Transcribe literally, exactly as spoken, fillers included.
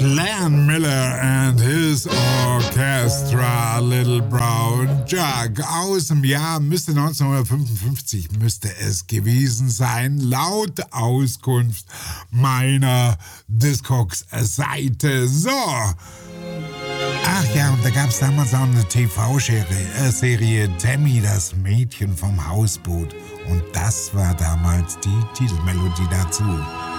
Glenn Miller and his Orchestra, Little Brown Jug aus dem Jahr, müsste neunzehnhundertfünfundfünfzig müsste es gewesen sein, laut Auskunft meiner Discogs-Seite. So. Ach ja, und da gab es damals auch eine T V-Serie, Tammy, das Mädchen vom Hausboot. Und das war damals die Titelmelodie dazu.